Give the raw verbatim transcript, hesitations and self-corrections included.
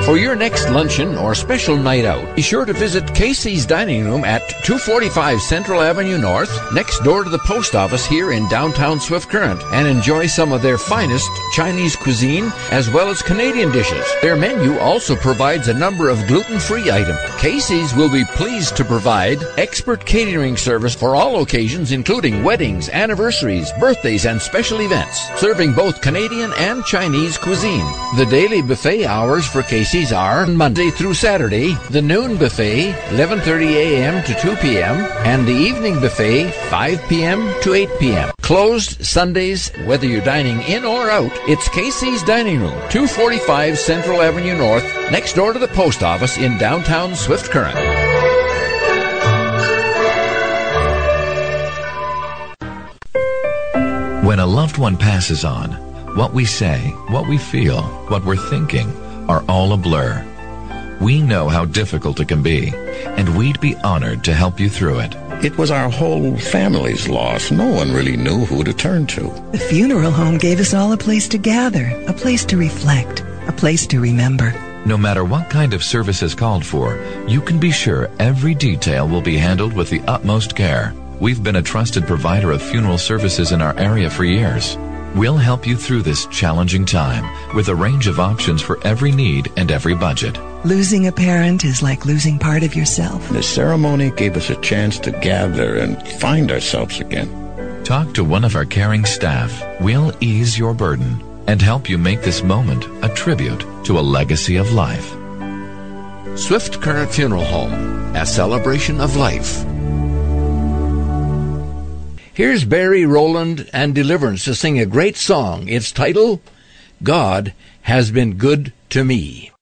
For your next luncheon or special night out, be sure to visit Casey's Dining Room at two forty-five Central Avenue North, next door to the post office here in downtown Swift Current, and enjoy some of their finest Chinese cuisine as well as Canadian dishes. Their menu also provides a number of gluten-free items. Casey's will be pleased to provide expert catering service for all occasions, including weddings, anniversaries, birthdays, and special events, serving both Canadian and Chinese cuisine. The daily buffet hours for Casey's are Monday through Saturday, the noon buffet, eleven thirty a.m. to two p.m., and the evening buffet, five p.m. to eight p.m. Closed Sundays, whether you're dining in or out, it's Casey's Dining Room, two forty-five Central Avenue North, next door to the post office in downtown Swift Current. When a loved one passes on, what we say, what we feel, what we're thinking are all a blur. We know how difficult it can be, and we'd be honored to help you through it. It was our whole family's loss. No one really knew who to turn to. The funeral home gave us all a place to gather, a place to reflect, a place to remember. No matter what kind of service is called for, you can be sure every detail will be handled with the utmost care. We've been a trusted provider of funeral services in our area for years. We'll help you through this challenging time with a range of options for every need and every budget. Losing a parent is like losing part of yourself. The ceremony gave us a chance to gather and find ourselves again. Talk to one of our caring staff. We'll ease your burden and help you make this moment a tribute to a legacy of life. Swift Current Funeral Home, a celebration of life. Here's Barry Rowland and Deliverance to sing a great song. Its title, God Has Been Good to Me.